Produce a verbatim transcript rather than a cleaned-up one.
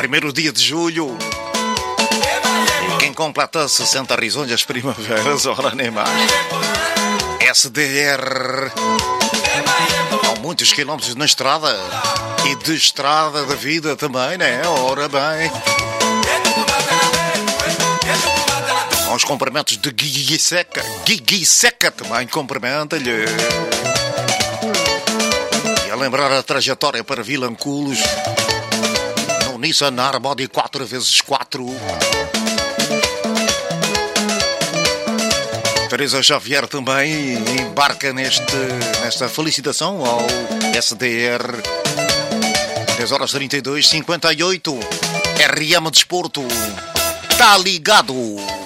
primeiro dia de julho. E quem completa sessenta risonhas primaveras, ora nem mais. S D R. Há muitos quilómetros na estrada. E de estrada da vida também, né? Ora bem. Há uns cumprimentos de Gui Seca. Gui Seca também cumprimenta-lhe. E a lembrar a trajetória para Vilanculos. No Nissan Arbody quatro vezes quatro. Teresa Xavier também embarca neste, nesta felicitação ao S D R. dez horas trinta e dois, cinquenta e oito. R M Desporto. Tá ligado?